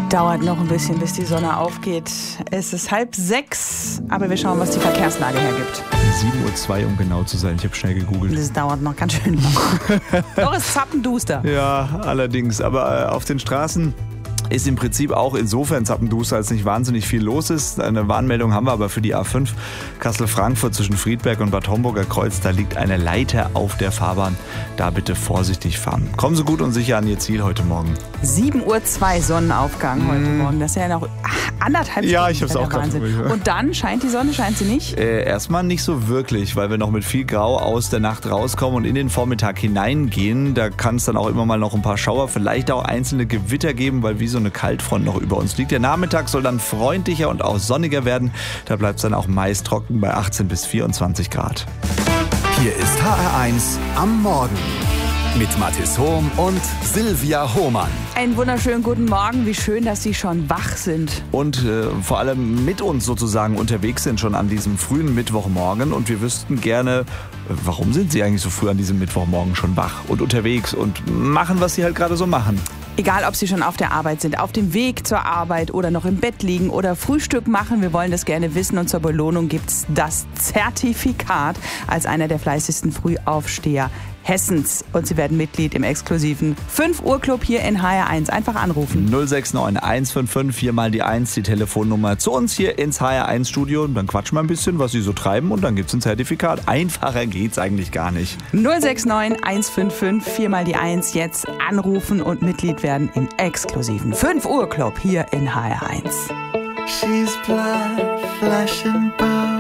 Dauert noch ein bisschen, bis die Sonne aufgeht. Es ist 5:30, aber wir schauen, was die Verkehrslage hergibt. 7:02 Uhr, um genau zu sein. Ich habe schnell gegoogelt. Das dauert noch ganz schön lang. Doch, es ist zappenduster. Ja, allerdings. Aber auf den Straßen ist im Prinzip auch insofern zappenduster, als nicht wahnsinnig viel los ist. Eine Warnmeldung haben wir aber für die A5 Kassel-Frankfurt zwischen Friedberg und Bad Homburger Kreuz. Da liegt eine Leiter auf der Fahrbahn. Da bitte vorsichtig fahren. Kommen Sie gut und sicher an Ihr Ziel heute Morgen. 7:02 Uhr Sonnenaufgang heute Morgen. Das ist ja noch anderthalb Stunden. Ja, ich habe es auch gerade Wahnsinn. Und dann scheint die Sonne, scheint sie nicht? Erstmal nicht so wirklich, weil wir noch mit viel Grau aus der Nacht rauskommen und in den Vormittag hineingehen. Da kann es dann auch immer mal noch ein paar Schauer, vielleicht auch einzelne Gewitter geben, weil wie so eine Kaltfront noch über uns liegt. Der Nachmittag soll dann freundlicher und auch sonniger werden. Da bleibt es dann auch meist trocken bei 18 bis 24 Grad. Hier ist HR1 am Morgen mit Mathis Hohm und Silvia Hohmann. Einen wunderschönen guten Morgen. Wie schön, dass Sie schon wach sind. Und vor allem mit uns sozusagen unterwegs sind schon an diesem frühen Mittwochmorgen. Und wir wüssten gerne, warum sind Sie eigentlich so früh an diesem Mittwochmorgen schon wach und unterwegs und machen, was Sie halt gerade so machen? Egal, ob Sie schon auf der Arbeit sind, auf dem Weg zur Arbeit oder noch im Bett liegen oder Frühstück machen, wir wollen das gerne wissen. Und zur Belohnung gibt's das Zertifikat als einer der fleißigsten Frühaufsteher Hessens. Und Sie werden Mitglied im exklusiven 5 Uhr Club hier in HR1. Einfach anrufen. 069 155 4 mal die 1, die Telefonnummer zu uns hier ins HR1 Studio. Und dann quatschen wir ein bisschen, was Sie so treiben und dann gibt's ein Zertifikat. Einfacher geht's eigentlich gar nicht. 069 155 4 mal die 1. Jetzt anrufen und Mitglied werden im exklusiven 5 Uhr Club hier in HR1. She's blood, flesh and bone.